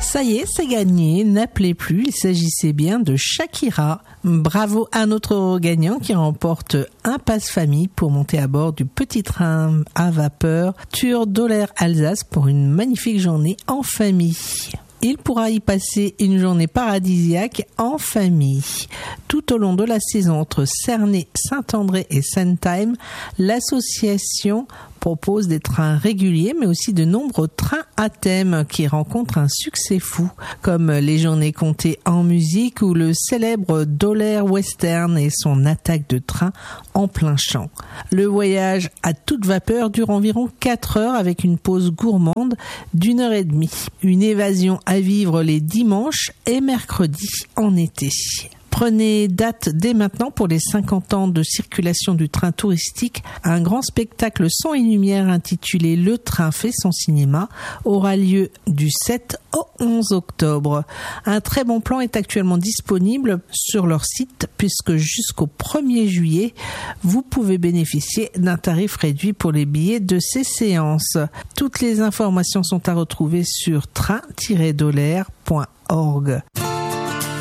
Ça y est, c'est gagné, n'appelez plus, il s'agissait bien de Shakira. Bravo à notre gagnant qui remporte un passe-famille pour monter à bord du petit train à vapeur Tur-Doller-Alsace pour une magnifique journée en famille. Il pourra y passer une journée paradisiaque en famille. Tout au long de la saison entre Cernay, Saint-André et Sentheim, l'association propose des trains réguliers mais aussi de nombreux trains à thème qui rencontrent un succès fou, comme les journées comptées en musique ou le célèbre Doller Western et son attaque de train en plein champ. Le voyage à toute vapeur dure environ 4 heures avec une pause gourmande d'1h30. Une évasion à vivre les dimanches et mercredis en été. Prenez date dès maintenant pour les 50 ans de circulation du train touristique. Un grand spectacle son et lumière intitulé Le train fait son cinéma aura lieu du 7 au 11 octobre. Un très bon plan est actuellement disponible sur leur site puisque jusqu'au 1er juillet, vous pouvez bénéficier d'un tarif réduit pour les billets de ces séances. Toutes les informations sont à retrouver sur train-doller.org.